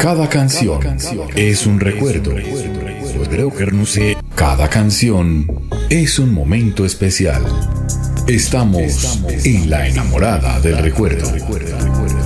Cada canción es un recuerdo. Cada canción es un momento especial. Estamos en la enamorada del recuerdo.